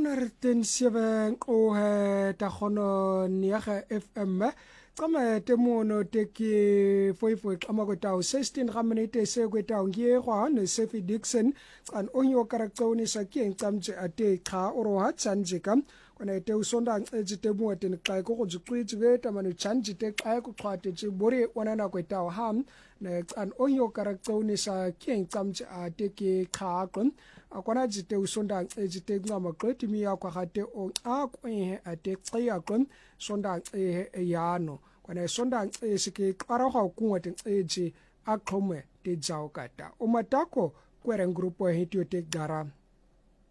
107 o ta khono niaga FM tsama temono teki foi kama ko taw 16 ga minute se ko taw ngie gwa ne Sefi Dixon an onyo karakoni sa kieng tsamje ate kha oro ha tsanje kam kona te usonda ejite mo ten kai ko jukwi be tamanu chanje te kai ko khwate je bore wanana ko taw ham ne an onyo karakoni sa kieng tsamje ate ki kha kon akona jite usonda ejite ngama kreti mi akwa hate o akwe ate tsaya kon sonda yano kwana sonda sike araga ku ngate eje akhome te jaokata o matako kwere grupo hitio te gara